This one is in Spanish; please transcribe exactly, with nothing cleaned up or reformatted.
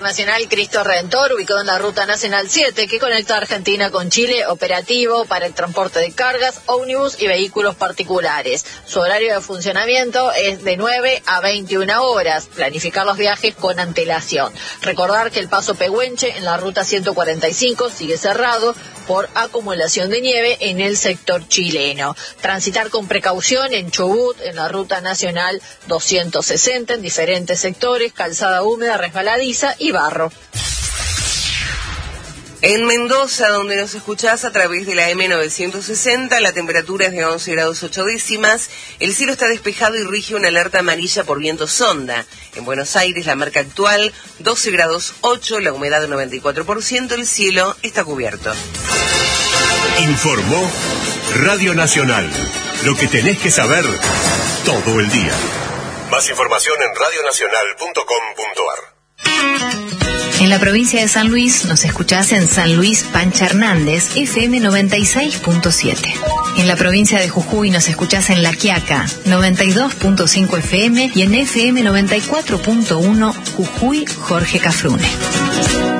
Nacional Cristo Redentor, ubicado en la Ruta Nacional siete, que conecta a Argentina con Chile, operativo para el transporte de cargas, ómnibus y vehículos particulares. Su horario de funcionamiento es de nueve a veintiuna horas. Planificar los viajes con antelación. Recordar que el paso Pehuenche en la Ruta ciento cuarenta y cinco sigue cerrado por acumulación de nieve en el sector chileno. Transitar con precaución en Chubut, en la Ruta Nacional doscientos sesenta, en diferentes sectores, calzada húmeda, resbaladiza y barro. En Mendoza, donde nos escuchás a través de la eme novecientos sesenta, la temperatura es de once grados ocho décimas, el cielo está despejado y rige una alerta amarilla por viento sonda. En Buenos Aires, la marca actual, doce grados ocho, la humedad noventa y cuatro por ciento, el cielo está cubierto. Informó Radio Nacional, lo que tenés que saber todo el día. Más información en radio nacional punto com punto ar. En la provincia de San Luis nos escuchás en San Luis Pancha Hernández, efe eme noventa y seis punto siete. En la provincia de Jujuy nos escuchás en La Quiaca, noventa y dos punto cinco efe eme y en efe eme noventa y cuatro punto uno Jujuy Jorge Cafrune.